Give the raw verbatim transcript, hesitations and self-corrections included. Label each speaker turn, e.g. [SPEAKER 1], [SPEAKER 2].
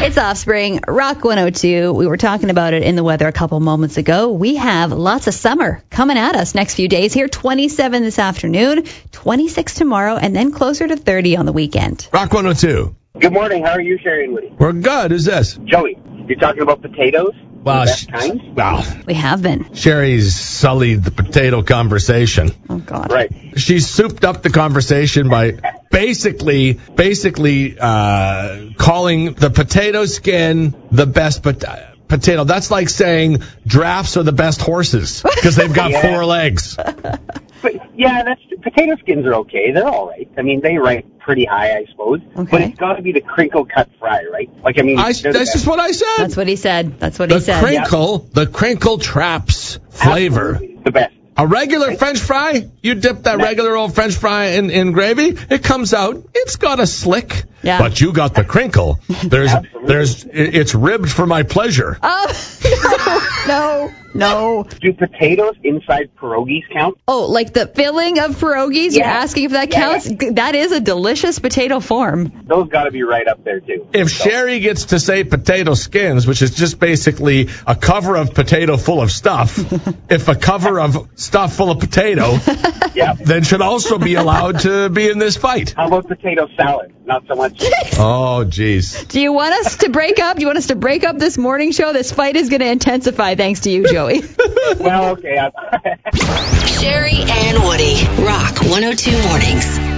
[SPEAKER 1] It's Offspring, Rock one oh two. We were talking about it in the weather a couple moments ago. We have lots of summer coming at us next few days here. twenty-seven this afternoon, twenty-six tomorrow, and then closer to thirty on the weekend.
[SPEAKER 2] Rock one oh two.
[SPEAKER 3] Good morning. How are you, Sherry and Woody?
[SPEAKER 2] We're good. Who's this?
[SPEAKER 3] Joey. You're talking about potatoes?
[SPEAKER 2] Wow.
[SPEAKER 3] The best kinds?
[SPEAKER 2] Wow.
[SPEAKER 1] We have been.
[SPEAKER 2] Sherry's sullied the potato conversation.
[SPEAKER 1] Oh, God.
[SPEAKER 3] Right.
[SPEAKER 2] She's souped up the conversation by basically, basically uh, calling the potato skin the best pot- potato. That's like saying giraffes are the best horses because they've got
[SPEAKER 3] Yeah.
[SPEAKER 2] four legs.
[SPEAKER 3] But, yeah, that's potato skins are okay. They're all right. I mean, they rank pretty high, I suppose.
[SPEAKER 1] Okay.
[SPEAKER 3] But it's got to be the crinkle cut fry, right? Like, I mean,
[SPEAKER 2] I,
[SPEAKER 3] they're the
[SPEAKER 2] that's
[SPEAKER 3] best.
[SPEAKER 2] just what I said.
[SPEAKER 1] That's what he said. That's what
[SPEAKER 2] the
[SPEAKER 1] he said.
[SPEAKER 2] crinkle, the crinkle traps flavor.
[SPEAKER 3] Absolutely the best.
[SPEAKER 2] A regular French fry, you dip that regular old French fry in, in gravy, it comes out, it's got a slick,
[SPEAKER 1] Yeah.
[SPEAKER 2] but you got the crinkle. There's,
[SPEAKER 3] Absolutely.
[SPEAKER 2] there's, it- it's ribbed for my pleasure.
[SPEAKER 1] Oh, no, no, no.
[SPEAKER 3] Do potatoes inside pierogies count?
[SPEAKER 1] Oh, like the filling of pierogies? You're
[SPEAKER 3] Yeah.
[SPEAKER 1] asking if that
[SPEAKER 3] Yeah,
[SPEAKER 1] counts?
[SPEAKER 3] yeah.
[SPEAKER 1] That is a delicious potato form.
[SPEAKER 3] Those got to be right up there, too.
[SPEAKER 2] If
[SPEAKER 3] So,
[SPEAKER 2] Sherry gets to say potato skins, which is just basically a cover of potato full of stuff, if a cover of stuff full of potato,
[SPEAKER 3] yeah.
[SPEAKER 2] then should also be allowed to be in this fight.
[SPEAKER 3] How about potato salad? Not so much.
[SPEAKER 2] Oh, jeez.
[SPEAKER 1] Do you want us to break up? Do you want us to break up this morning show? This fight is going to intensify thanks to you, Joey.
[SPEAKER 3] Well, okay. I-
[SPEAKER 4] Sherry and Woody, Rock one oh two Mornings.